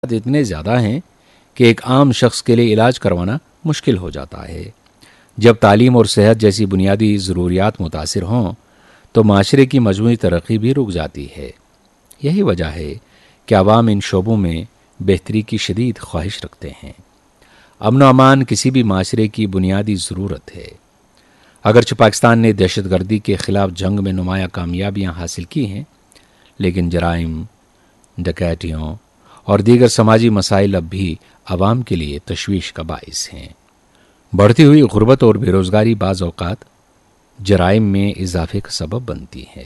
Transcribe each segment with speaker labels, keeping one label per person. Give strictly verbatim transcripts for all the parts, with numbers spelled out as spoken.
Speaker 1: اتنے زیادہ ہیں کہ ایک عام شخص کے لیے علاج کروانا مشکل ہو جاتا ہے۔ جب تعلیم اور صحت جیسی بنیادی ضروریات متاثر ہوں تو معاشرے کی مجموعی ترقی بھی رک جاتی ہے۔ یہی وجہ ہے کہ عوام ان شعبوں میں بہتری کی شدید خواہش رکھتے ہیں۔ امن و امان کسی بھی معاشرے کی بنیادی ضرورت ہے۔ اگرچہ پاکستان نے دہشت گردی کے خلاف جنگ میں نمایاں کامیابیاں حاصل کی ہیں، لیکن جرائم، ڈکیتیوں اور دیگر سماجی مسائل اب بھی عوام کے لیے تشویش کا باعث ہیں۔ بڑھتی ہوئی غربت اور بے روزگاری بعض اوقات جرائم میں اضافے کا سبب بنتی ہے۔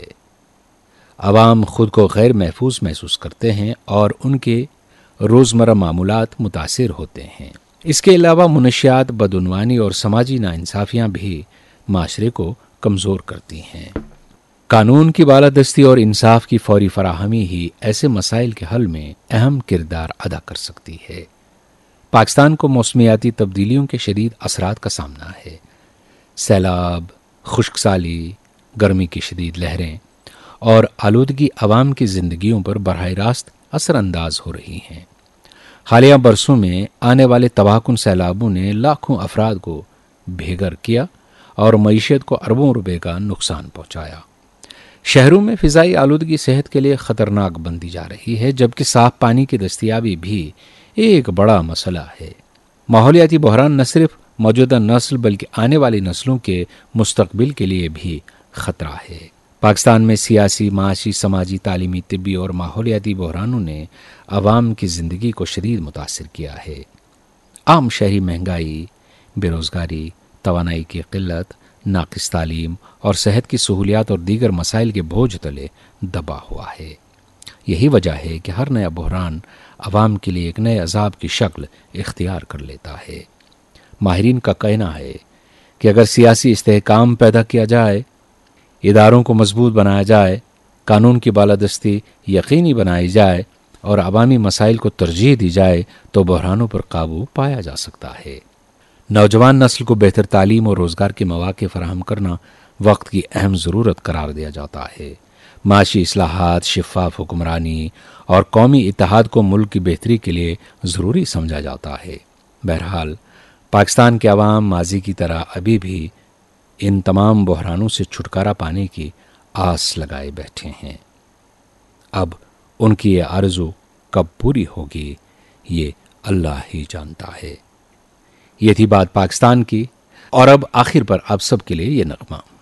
Speaker 1: عوام خود کو غیر محفوظ محسوس کرتے ہیں اور ان کے روزمرہ معمولات متاثر ہوتے ہیں۔ اس کے علاوہ منشیات، بدعنوانی اور سماجی ناانصافیاں بھی معاشرے کو کمزور کرتی ہیں۔ قانون کی بالادستی اور انصاف کی فوری فراہمی ہی ایسے مسائل کے حل میں اہم کردار ادا کر سکتی ہے۔ پاکستان کو موسمیاتی تبدیلیوں کے شدید اثرات کا سامنا ہے۔ سیلاب، خشک سالی، گرمی کی شدید لہریں اور آلودگی عوام کی زندگیوں پر براہ راست اثر انداز ہو رہی ہیں۔ حالیہ برسوں میں آنے والے تباہ کن سیلابوں نے لاکھوں افراد کو بے گھر کیا اور معیشت کو اربوں روپے کا نقصان پہنچایا۔ شہروں میں فضائی آلودگی صحت کے لیے خطرناک بنتی جا رہی ہے، جبکہ صاف پانی کی دستیابی بھی ایک بڑا مسئلہ ہے۔ ماحولیاتی بحران نہ صرف موجودہ نسل بلکہ آنے والی نسلوں کے مستقبل کے لیے بھی خطرہ ہے۔ پاکستان میں سیاسی، معاشی، سماجی، تعلیمی، طبی اور ماحولیاتی بحرانوں نے عوام کی زندگی کو شدید متاثر کیا ہے۔ عام شہری مہنگائی، بے روزگاری، توانائی کی قلت، ناقص تعلیم اور صحت کی سہولیات اور دیگر مسائل کے بوجھ تلے دبا ہوا ہے۔ یہی وجہ ہے کہ ہر نیا بحران عوام کے لیے ایک نئے عذاب کی شکل اختیار کر لیتا ہے۔ ماہرین کا کہنا ہے کہ اگر سیاسی استحکام پیدا کیا جائے، اداروں کو مضبوط بنایا جائے، قانون کی بالادستی یقینی بنائی جائے اور عوامی مسائل کو ترجیح دی جائے تو بحرانوں پر قابو پایا جا سکتا ہے۔ نوجوان نسل کو بہتر تعلیم اور روزگار کے مواقع فراہم کرنا وقت کی اہم ضرورت قرار دیا جاتا ہے۔ معاشی اصلاحات، شفاف حکمرانی اور قومی اتحاد کو ملک کی بہتری کے لیے ضروری سمجھا جاتا ہے۔ بہرحال پاکستان کے عوام ماضی کی طرح ابھی بھی ان تمام بحرانوں سے چھٹکارا پانے کی آس لگائے بیٹھے ہیں۔ اب ان کی یہ آرزو کب پوری ہوگی یہ اللہ ہی جانتا ہے۔ یہ تھی بات پاکستان کی، اور اب آخر پر آپ سب کے لیے یہ نغمہ۔